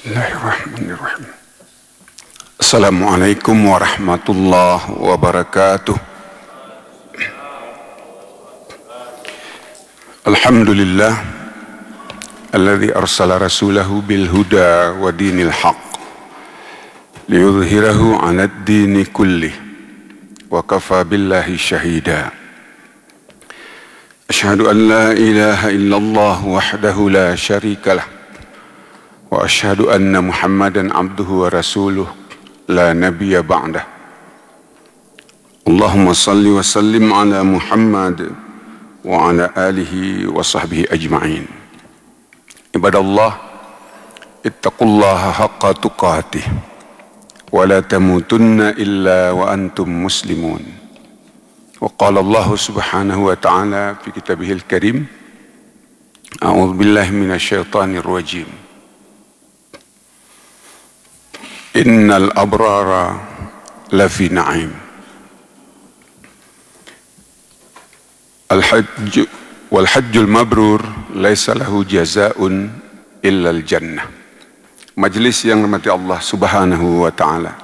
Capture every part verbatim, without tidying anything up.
Bismillahirrahmanirrahim. Assalamualaikum warahmatullahi wabarakatuh. Alhamdulillah alladzi arsala rasulahu bil huda wa dinil haqq liyudhhirahu 'alad dini kullih wa kafa billahi syahida. Asyhadu an la ilaha illallah wahdahu la syarika lah wa asyhadu anna Muhammadan abduhu wa rasuluh la nabiyya ba'dah. Allahumma salli wa sallim ala Muhammad wa ala alihi wa sahbihi ajma'in. Ibadallah, ittaqullaha haqqa tuqatih wa la tamutunna illa wa antum muslimun. Wa qala Allah subhanahu wa ta'ala fi kitabihil karim, a'udzu billahi minasy syaithanir rajim. Innal abrara lafi na'im. Al-hajj wal hajjul mabrur laisa lahu jazaa'un illa al-jannah. Majelis yang dirahmati Allah Subhanahu wa taala.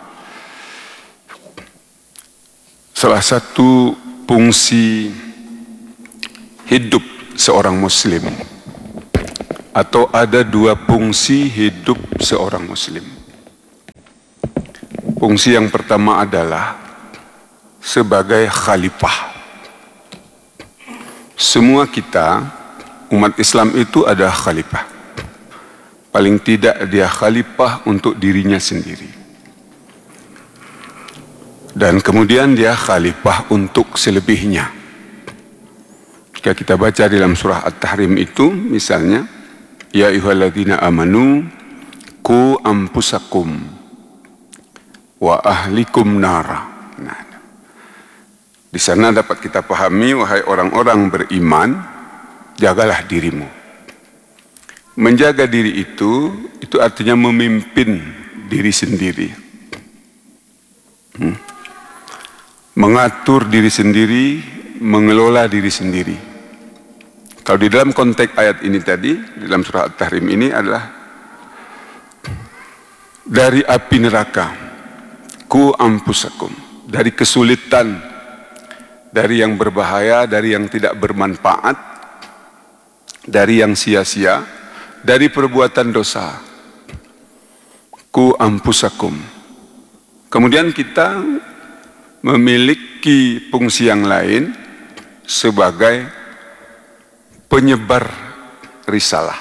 Salah satu fungsi hidup seorang muslim, atau ada dua fungsi hidup seorang muslim. Fungsi yang pertama adalah sebagai khalifah. Semua kita, umat Islam itu adalah khalifah. Paling tidak dia khalifah untuk dirinya sendiri. Dan kemudian dia khalifah untuk selebihnya. Jika kita baca dalam surah At-Tahrim itu, misalnya, Ya ayyuhalladzina amanu qu anfusakum wa ahlikum nara. Nah, di sana dapat kita pahami, wahai orang-orang beriman, jagalah dirimu. Menjaga diri itu, itu artinya memimpin diri sendiri, hmm. mengatur diri sendiri, mengelola diri sendiri. Kalau di dalam konteks ayat ini tadi, dalam surah At-Tahrim ini adalah dari api neraka. Ku anfusakum, dari kesulitan, dari yang berbahaya, dari yang tidak bermanfaat, dari yang sia-sia, dari perbuatan dosa. Ku anfusakum. Kemudian kita memiliki fungsi yang lain sebagai penyebar risalah.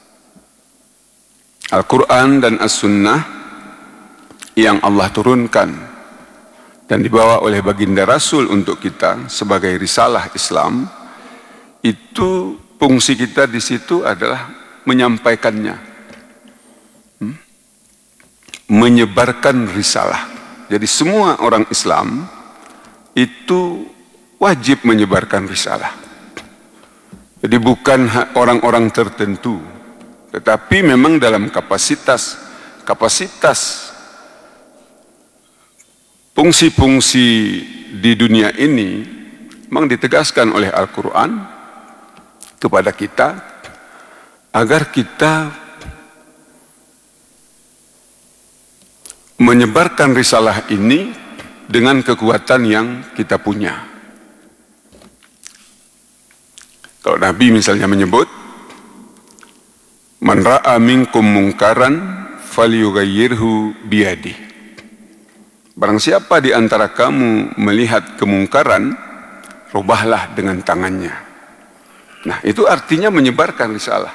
Al-Quran dan As-Sunnah yang Allah turunkan dan dibawa oleh baginda Rasul untuk kita sebagai risalah Islam, itu fungsi kita di situ adalah menyampaikannya, hmm? menyebarkan risalah. Jadi semua orang Islam itu wajib menyebarkan risalah. Jadi bukan orang-orang tertentu, tetapi memang dalam kapasitas kapasitas fungsi-fungsi di dunia ini memang ditegaskan oleh Al-Quran kepada kita agar kita menyebarkan risalah ini dengan kekuatan yang kita punya. Kalau Nabi misalnya menyebut, Man ra'a minkum mungkaran falyughayyirhu biyadihi. Barang siapa di antara kamu melihat kemungkaran, rubahlah dengan tangannya. Nah, itu artinya menyebarkan risalah.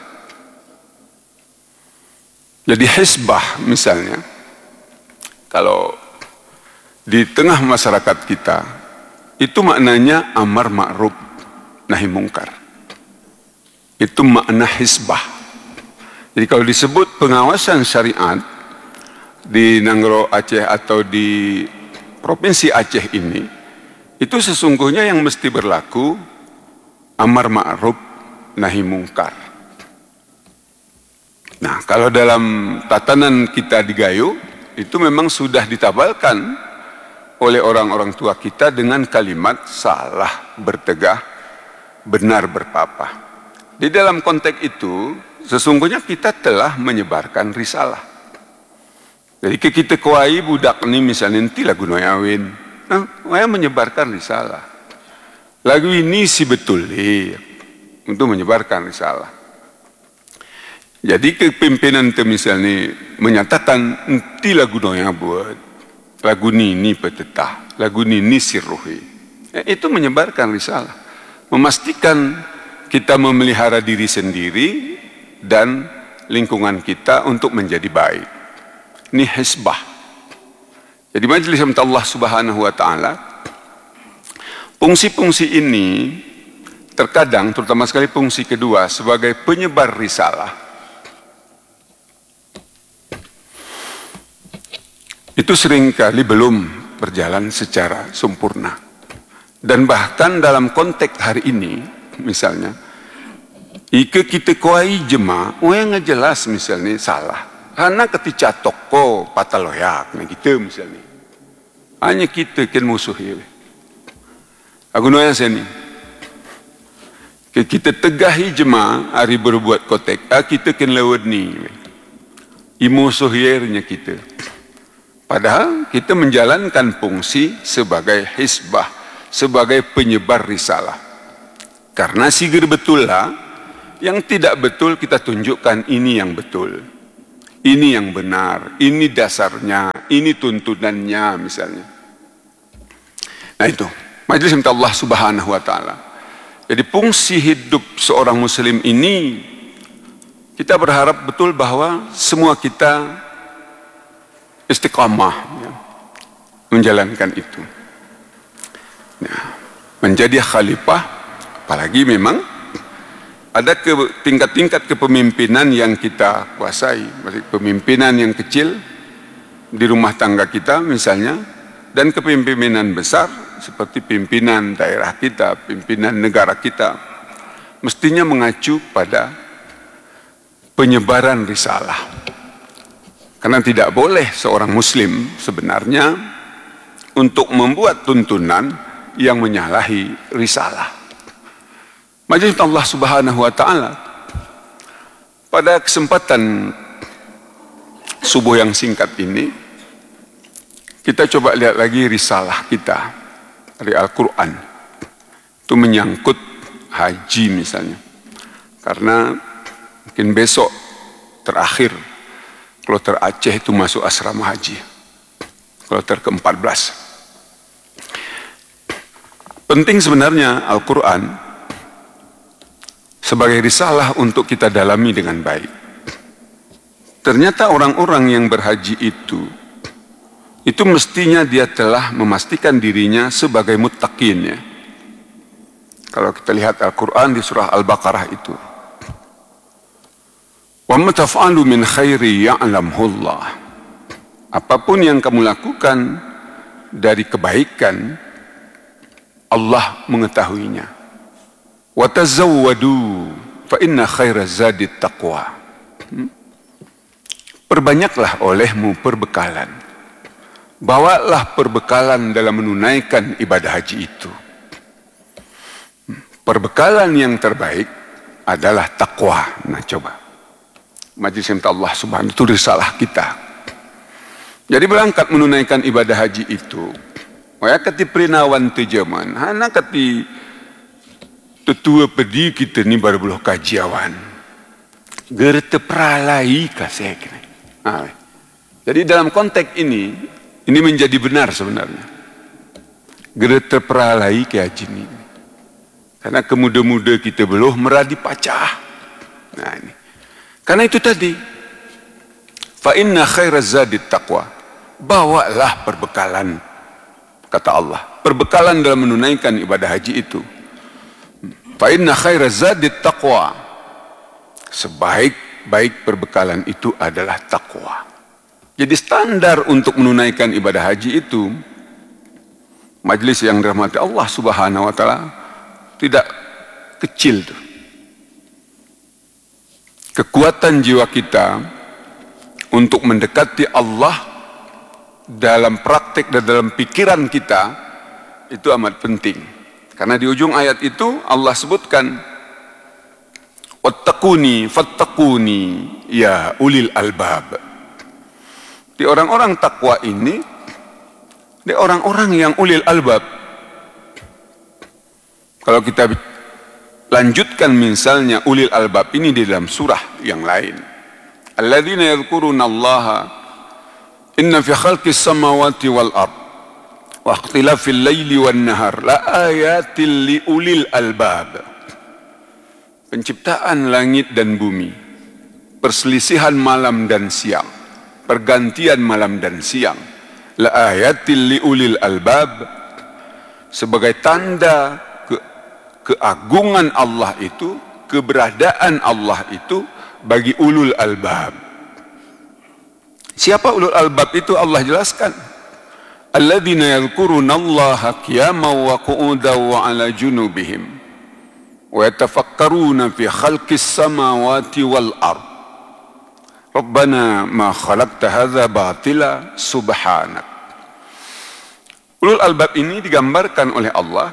Jadi hizbah misalnya, kalau di tengah masyarakat kita, itu maknanya amar ma'ruf nahi mungkar. Itu makna hizbah. Jadi kalau disebut pengawasan syariat di Nanggro Aceh atau di Provinsi Aceh ini, itu sesungguhnya yang mesti berlaku amar ma'ruf nahi mungkar. Nah, kalau dalam tatanan kita di Gayo, itu memang sudah ditabalkan oleh orang-orang tua kita dengan kalimat salah bertegah, benar berpapah. Di dalam konteks itu, sesungguhnya kita telah menyebarkan risalah. Jadi ke kita kuai budak ni misalnya nanti lagu noyawin, nah, saya menyebarkan risalah. Lagu ini si betul eh, untuk menyebarkan risalah. Jadi kepimpinan itu misalnya menyatakan nanti lagu noya buat lagu ni ni petetah, lagu ni ni sirruhi. Eh, itu menyebarkan risalah, memastikan kita memelihara diri sendiri dan lingkungan kita untuk menjadi baik. Ini hisbah. Jadi majelis Allah Subhanahu wa taala, fungsi-fungsi ini terkadang, terutama sekali fungsi kedua sebagai penyebar risalah, itu seringkali belum berjalan secara sempurna. Dan bahkan dalam konteks hari ini, misalnya, ike kita kuai jemaah, oh yang jelas misalnya salah. Karena ketika toko pataloyak, nah gitu misalnya. Hanya kita kan musuh ya. Aku nanya sini. Kita tegahi jemaah hari berbuat kotek, ah kita kan lewat ni. Imusuh yernya kita. Padahal kita menjalankan fungsi sebagai hisbah, sebagai penyebar risalah. Karena sigir betul lah, yang tidak betul kita tunjukkan ini yang betul. Ini yang benar, ini dasarnya, ini tuntunannya misalnya. Nah itu, majelis Allah Subhanahu wa taala. Jadi fungsi hidup seorang muslim ini, kita berharap betul bahwa semua kita istiqamah ya, menjalankan itu. Nah, menjadi khalifah, apalagi memang ada ke, tingkat-tingkat kepemimpinan yang kita kuasai, pemimpinan yang kecil di rumah tangga kita misalnya, dan kepemimpinan besar seperti pimpinan daerah kita, pimpinan negara kita, mestinya mengacu pada penyebaran risalah. Karena tidak boleh seorang muslim sebenarnya untuk membuat tuntunan yang menyalahi risalah. Majelis Allah Subhanahu wa taala pada kesempatan subuh yang singkat ini, kita coba lihat lagi risalah kita dari Al-Quran. Itu menyangkut haji misalnya. Karena mungkin besok terakhir kloter Aceh itu masuk asrama haji. Kloter ke empat belas. Penting sebenarnya Al-Quran sebagai risalah untuk kita dalami dengan baik. Ternyata orang-orang yang berhaji itu, itu mestinya dia telah memastikan dirinya sebagai muttaqin ya. Kalau kita lihat Al-Quran di surah Al-Baqarah itu. Wa ma taf'alu min khairi ya'lamhullah. Apapun yang kamu lakukan dari kebaikan, Allah mengetahuinya. Wa tazawwadu fa inna khairaz zadi taqwa. Perbanyaklah olehmu perbekalan. Bawalah perbekalan dalam menunaikan ibadah haji itu. Perbekalan yang terbaik adalah takwa. Nah coba. Majelis Allah Subhanahu itu risalah kita. Jadi berangkat menunaikan ibadah haji itu. Waya kati perinawan tejaman. Hana kati tetua pedi kita ni baru belah kajiawan. Gerta pralai kasih kena. Nah, jadi dalam konteks ini, ini menjadi benar sebenarnya. Gerta pralai ke haji ini. Karena kemuda-muda kita belum meradi pacah. Nah ini. Karena itu tadi. Fa inna khairaz zadi taqwa. Bawalah perbekalan. Kata Allah. Perbekalan dalam menunaikan ibadah haji itu. Fa inna khairaz zadi taqwa. Sebaik-baik perbekalan itu adalah takwa. Jadi standar untuk menunaikan ibadah haji itu, majelis yang dirahmati Allah Subhanahu wa taala, tidak kecil tuh. Kekuatan jiwa kita untuk mendekati Allah dalam praktik dan dalam pikiran kita itu amat penting. Karena di ujung ayat itu Allah sebutkan wattaquni fattaquni ya ulil albab. Di orang-orang takwa ini, di orang-orang yang ulil albab. Kalau kita lanjutkan misalnya ulil albab ini di dalam surah yang lain. Alladzina yadhkuruna Allaha inna fi khalqis samawati wal ard wa ikhtilafil laili wan nahar la ayatil li ulil albab. Penciptaan langit dan bumi, perselisihan malam dan siang, pergantian malam dan siang, la ayatil li ulil albab, sebagai tanda ke, keagungan Allah itu, keberadaan Allah itu bagi ulul albab. Siapa ulul albab itu? Allah jelaskan, alladzina yadhkuruna Allaha qiyaman wa qu'udan wa 'ala junubihim wa yatafakkaruna fi khalqis samawati wal ard Rabbana ma khalaqta hadza batila subhanak. Ulul albab ini digambarkan oleh Allah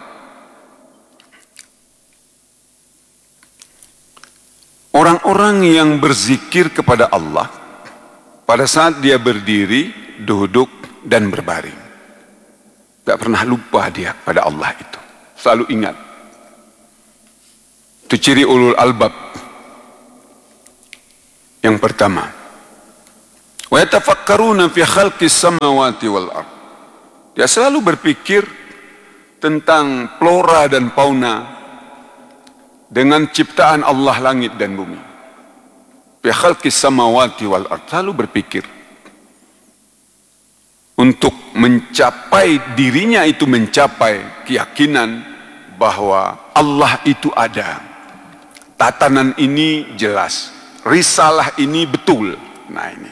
orang-orang yang berzikir kepada Allah pada saat dia berdiri, duduk, dan berbaring. Tidak pernah lupa dia pada Allah itu, selalu ingat. Itu ciri ulul albab yang pertama. Wa yatafakkaruna fi khalqis samawati wal ard. Dia selalu berpikir tentang flora dan fauna dengan ciptaan Allah langit dan bumi. Fi khalqis samawati wal ard, selalu berpikir untuk mencapai dirinya itu, mencapai keyakinan bahwa Allah itu ada. Tatanan ini jelas, risalah ini betul. Nah ini.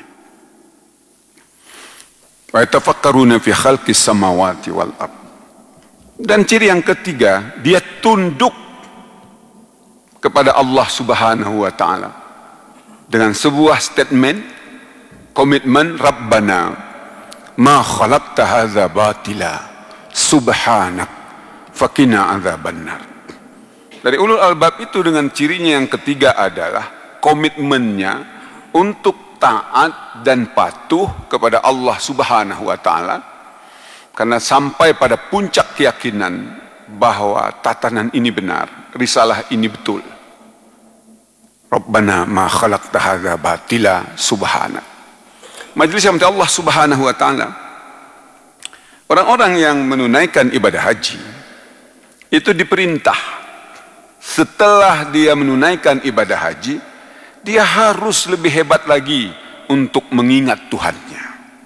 Wa yatafakkaruna fi khalqis samawati wal ard. Dan ciri yang ketiga, dia tunduk kepada Allah Subhanahu wa taala dengan sebuah statement, komitmen, Rabbana ma khalaqta hadza batila subhanak faqina adzabannar. Dari ulul albab itu dengan cirinya yang ketiga adalah komitmennya untuk taat dan patuh kepada Allah Subhanahu wa taala, karena sampai pada puncak keyakinan bahwa tatanan ini benar, risalah ini betul. Rabbana ma khalaqta hadza batila subhanak. Majelis yang Allah Subhanahu wa taala, orang-orang yang menunaikan ibadah haji itu diperintah setelah dia menunaikan ibadah haji, dia harus lebih hebat lagi untuk mengingat Tuhannya.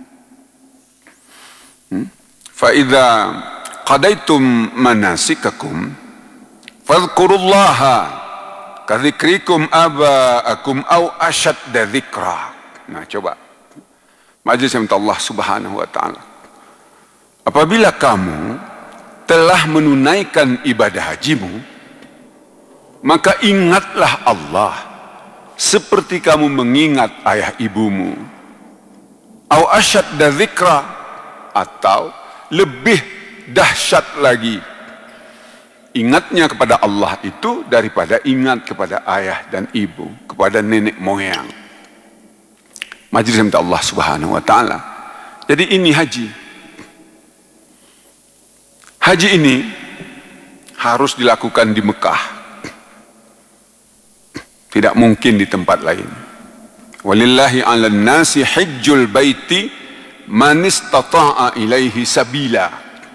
Hmm? Fa idza qadaitum manasikakum fadhkurullaha kadzikrikum aba'akum au ashadda dzikra. Nah, coba. Majelis yang Allah Subhanahu wa taala. Apabila kamu telah menunaikan ibadah hajimu, maka ingatlah Allah seperti kamu mengingat ayah ibumu. Au asyadda dzikra, atau lebih dahsyat lagi ingatnya kepada Allah itu daripada ingat kepada ayah dan ibu, kepada nenek moyang. Majelis minta Allah Subhanahu wa taala. Jadi ini haji. Haji ini harus dilakukan di Mekah. Tidak mungkin di tempat lain. Walillahi 'alan nasi hajjul baiti man istata'a ilaihi sabila.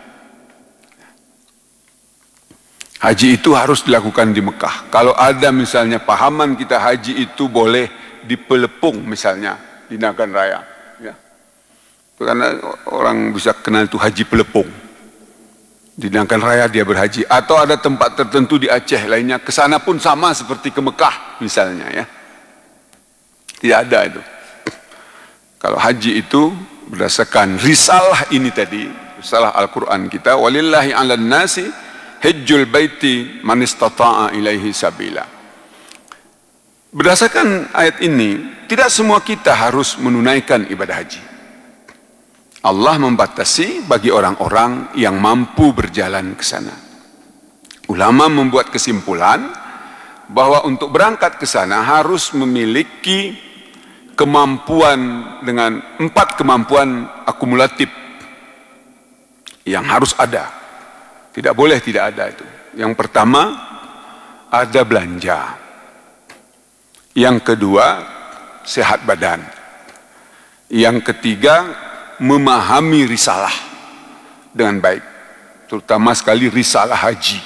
Haji itu harus dilakukan di Mekah. Kalau ada misalnya pahaman kita haji itu boleh di Pelepung misalnya, di Nagan Raya, ya. Karena orang bisa kenal itu haji Pelepung. Di Nagan Raya dia berhaji, atau ada tempat tertentu di Aceh lainnya, ke sana pun sama seperti ke Mekah misalnya, ya. Tidak ada itu. Kalau haji itu berdasarkan risalah ini tadi, risalah Al-Qur'an kita, walillahi 'alan nasi hajjul baiti man istata'a ilaihi sabila. Berdasarkan ayat ini, tidak semua kita harus menunaikan ibadah haji. Allah membatasi bagi orang-orang yang mampu berjalan ke sana. Ulama membuat kesimpulan bahwa untuk berangkat ke sana harus memiliki kemampuan dengan empat kemampuan akumulatif yang harus ada. Tidak boleh tidak ada itu. Yang pertama, ada belanja. Yang kedua, sehat badan. Yang ketiga, memahami risalah dengan baik, terutama sekali risalah haji.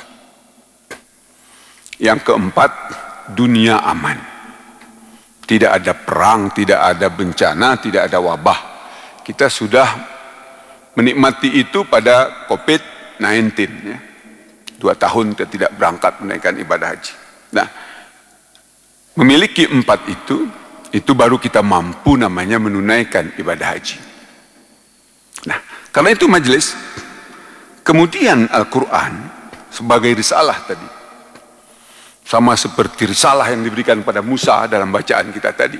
Yang keempat, dunia aman. Tidak ada perang, tidak ada bencana, tidak ada wabah. Kita sudah menikmati itu pada covid sembilan belas ya. Dua tahun kita tidak berangkat menaikkan ibadah haji. Nah, memiliki empat itu, itu baru kita mampu namanya menunaikan ibadah haji. Nah, karena itu majelis, kemudian Al-Quran sebagai risalah tadi, sama seperti risalah yang diberikan pada Musa dalam bacaan kita tadi,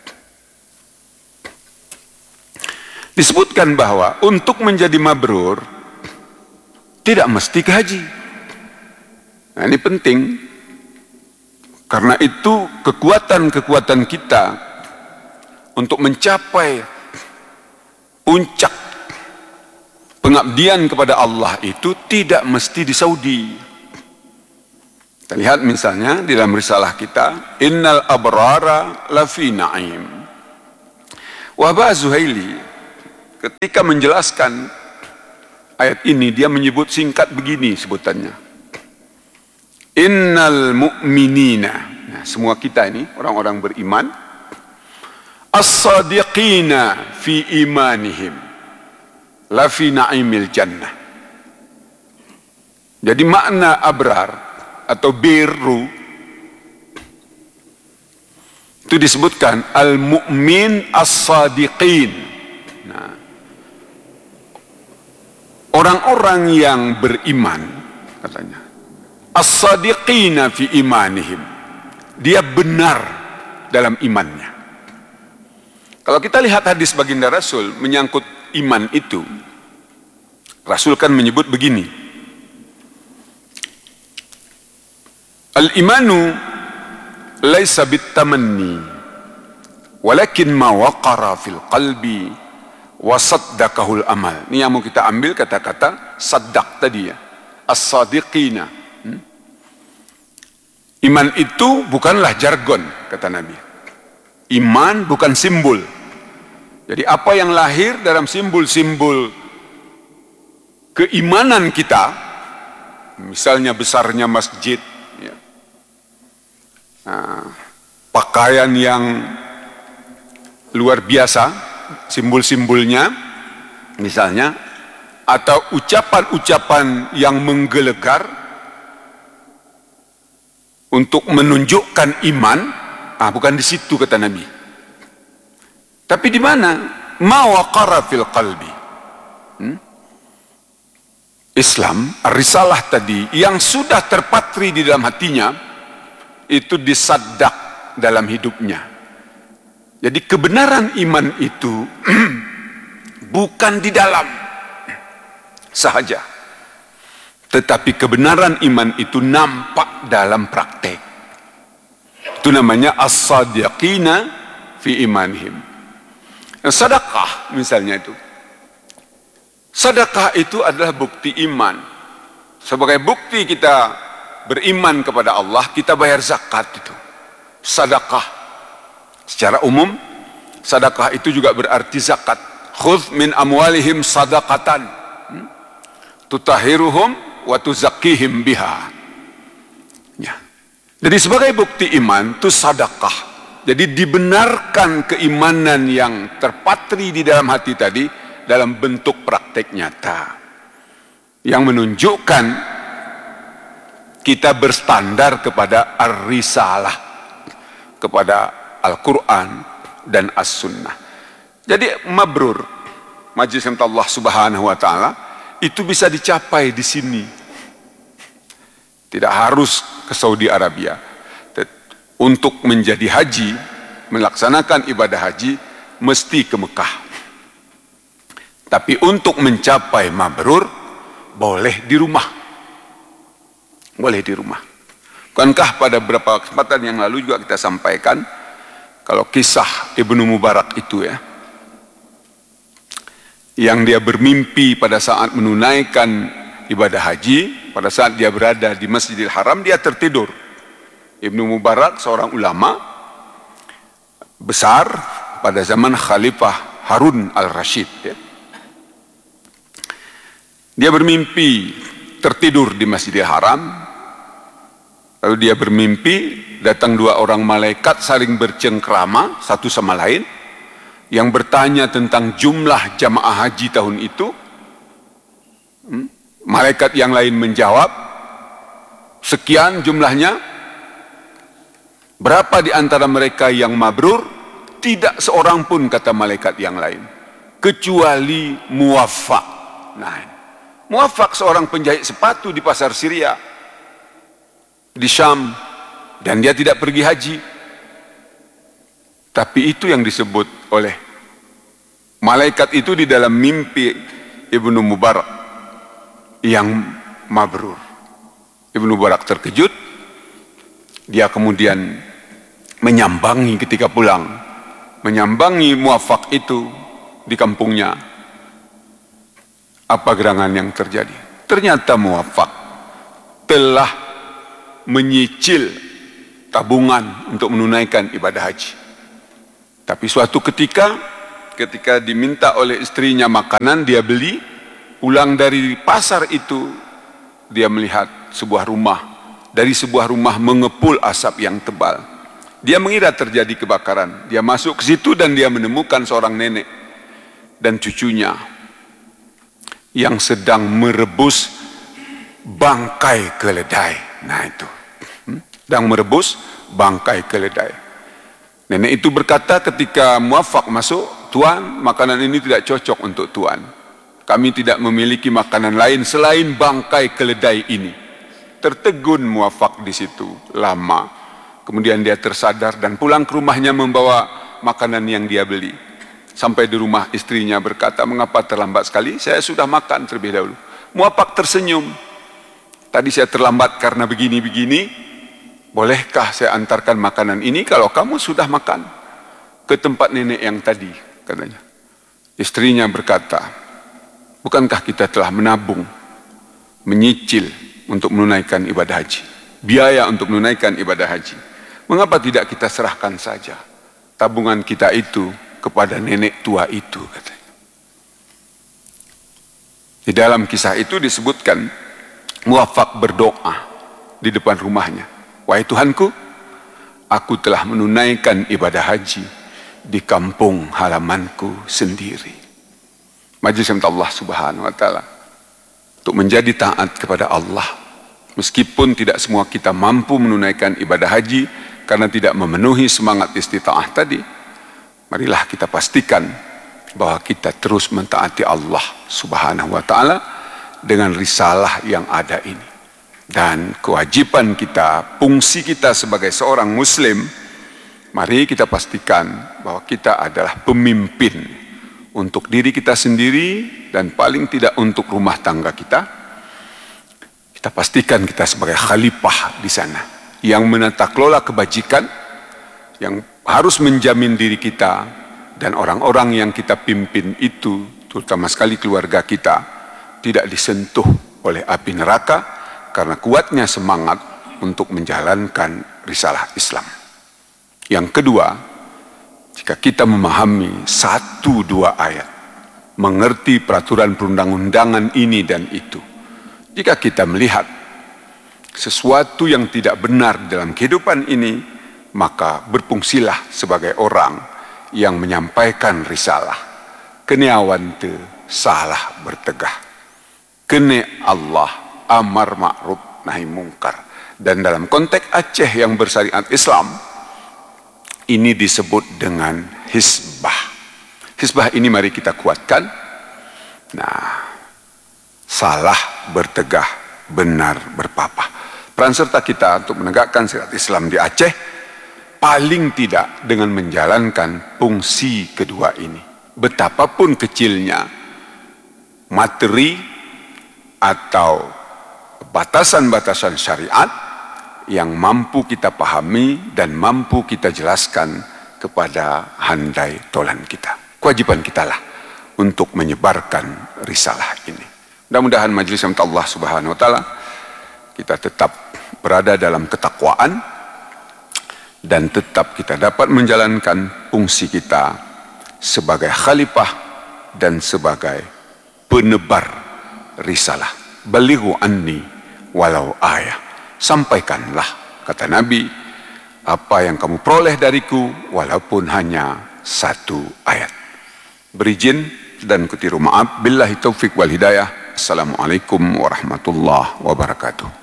disebutkan bahwa untuk menjadi mabrur tidak mesti ke haji. Nah, ini penting. Karena itu kekuatan-kekuatan kita untuk mencapai puncak pengabdian kepada Allah itu tidak mesti di Saudi. Kita lihat misalnya di dalam risalah kita, Innal abrara lafi na'im. Wahbah Zuhaili ketika menjelaskan ayat ini, dia menyebut singkat begini sebutannya. Innal mu'minina, nah, semua kita ini orang-orang beriman, as-sadiqina fi imanihim lafi na'imil jannah. Jadi makna abrar atau birru itu disebutkan al-mu'min as-sadiqin. Nah, orang-orang yang beriman katanya, as-sadiqina fi imanihim, dia benar dalam imannya. Kalau kita lihat hadis baginda Rasul menyangkut iman itu, Rasul kan menyebut begini, al-imanu laisa bitamanni walakin ma waqara fil qalbi wa saddaqahul amal. Ini yang mau kita ambil kata-kata saddaq tadi ya, as-sadiqina. Hmm? Iman itu bukanlah jargon, kata Nabi. Iman bukan simbol. Jadi apa yang lahir dalam simbol-simbol keimanan kita, misalnya besarnya masjid, ya. Nah, pakaian yang luar biasa, simbol-simbolnya misalnya, atau ucapan-ucapan yang menggelegar untuk menunjukkan iman, ah, bukan di situ kata Nabi. Tapi di mana? Ma waqara fil qalbi. Hmm? Islam, risalah tadi yang sudah terpatri di dalam hatinya itu disaddak dalam hidupnya. Jadi kebenaran iman itu bukan di dalam sahaja, tetapi kebenaran iman itu nampak dalam praktek. Itu namanya as-sadiqina fi imanihim. Sedekah misalnya itu. Sedekah itu adalah bukti iman. Sebagai bukti kita beriman kepada Allah, kita bayar zakat itu. Sedekah. Secara umum, sedekah itu juga berarti zakat. Khudh min amwalihim sadaqatan. Hmm? Tutahiruhum wa tuzakkihim biha. Ya. Jadi sebagai bukti iman itu sedekah. Jadi dibenarkan keimanan yang terpatri di dalam hati tadi dalam bentuk praktek nyata yang menunjukkan kita berstandar kepada ar-risalah, kepada Al-Quran dan As-Sunnah. Jadi mabrur, Majelis Allah Subhanahu wa Ta'ala, itu bisa dicapai di sini. Tidak harus ke Saudi Arabia. Untuk menjadi haji, melaksanakan ibadah haji, mesti ke Mekah. Tapi untuk mencapai mabrur, boleh di rumah. Boleh di rumah. Bukankah pada beberapa kesempatan yang lalu juga kita sampaikan, Kalau kisah Ibnu Mubarak itu ya, yang dia bermimpi pada saat menunaikan ibadah haji, pada saat dia berada di Masjidil Haram, dia tertidur. Ibnu Mubarak seorang ulama besar pada zaman Khalifah Harun al-Rashid ya. Dia bermimpi tertidur di Masjidil Haram, lalu dia bermimpi datang dua orang malaikat saling bercengkrama satu sama lain, yang bertanya tentang jumlah jamaah haji tahun itu. hmm? Malaikat yang lain menjawab, sekian jumlahnya. Berapa di antara mereka yang mabrur? Tidak seorang pun, kata malaikat yang lain, kecuali Muwaffaq. Nah, Muwaffaq seorang penjahit sepatu di pasar Syria di Syam, dan dia tidak pergi haji. Tapi itu yang disebut oleh malaikat itu di dalam mimpi Ibnu Mubarak yang mabrur. Ibnu Mubarak terkejut, dia kemudian menyambangi ketika pulang, menyambangi Muwaffaq itu di kampungnya. Apa gerangan yang terjadi? Ternyata Muwaffaq telah menyicil tabungan untuk menunaikan ibadah haji. Tapi suatu ketika, ketika diminta oleh istrinya makanan, dia beli. Pulang dari pasar itu, dia melihat sebuah rumah. Dari sebuah rumah mengepul asap yang tebal. Dia mengira terjadi kebakaran. Dia masuk ke situ dan dia menemukan seorang nenek dan cucunya yang sedang merebus bangkai keledai. Nah itu, hmm? sedang merebus bangkai keledai. Nenek itu berkata ketika Muwaffaq masuk, "Tuan, makanan ini tidak cocok untuk Tuan. Kami tidak memiliki makanan lain selain bangkai keledai ini." Tertegun Muwaffaq di situ lama. Kemudian dia tersadar dan pulang ke rumahnya membawa makanan yang dia beli. Sampai di rumah istrinya berkata, "Mengapa terlambat sekali? Saya sudah makan terlebih dahulu." Muwaffaq tersenyum. "Tadi saya terlambat karena begini-begini. Bolehkah saya antarkan makanan ini kalau kamu sudah makan ke tempat nenek yang tadi?" katanya. Istrinya berkata, "Bukankah kita telah menabung, menyicil untuk menunaikan ibadah haji, biaya untuk menunaikan ibadah haji? Mengapa tidak kita serahkan saja tabungan kita itu kepada nenek tua itu?" katanya. Di dalam kisah itu disebutkan Muwaffaq berdoa di depan rumahnya, "Wahai Tuhanku, aku telah menunaikan ibadah haji di kampung halamanku sendiri." Majelis Allah Subhanahu wa taala, untuk menjadi taat kepada Allah, meskipun tidak semua kita mampu menunaikan ibadah haji karena tidak memenuhi semangat istita'ah tadi, marilah kita pastikan bahwa kita terus mentaati Allah Subhanahu wa taala dengan risalah yang ada ini. Dan kewajiban kita, fungsi kita sebagai seorang muslim, mari kita pastikan bahwa kita adalah pemimpin untuk diri kita sendiri dan paling tidak untuk rumah tangga kita. Kita pastikan kita sebagai khalifah di sana yang menata kelola kebajikan, yang harus menjamin diri kita dan orang-orang yang kita pimpin itu, terutama sekali keluarga kita, tidak disentuh oleh api neraka karena kuatnya semangat untuk menjalankan risalah Islam. Yang kedua, jika kita memahami satu dua ayat, mengerti peraturan perundang-undangan ini dan itu, jika kita melihat sesuatu yang tidak benar dalam kehidupan ini, maka berfungsilah sebagai orang yang menyampaikan risalah. Kene awan te salah bertegah, kene Allah amar ma'ruf nahi mungkar. Dan dalam konteks Aceh yang bersyariat Islam, ini disebut dengan hisbah. Hisbah ini mari kita kuatkan. Nah, salah bertegah, benar berpapah. Peran serta kita untuk menegakkan syariat Islam di Aceh, paling tidak dengan menjalankan fungsi kedua ini. Betapapun kecilnya materi atau batasan-batasan syariat yang mampu kita pahami dan mampu kita jelaskan kepada handai tolan kita. Kewajiban kita lah untuk menyebarkan risalah ini. Mudah-mudahan majelis Allah Subhanahu wa taala kita tetap berada dalam ketakwaan dan tetap kita dapat menjalankan fungsi kita sebagai khalifah dan sebagai penebar risalah. Balighu anni walau ayah. Sampaikanlah, kata Nabi, apa yang kamu peroleh dariku walaupun hanya satu ayat. Berizin dan kutiru maaf. Billahi taufik wal hidayah. Assalamualaikum warahmatullahi wabarakatuh.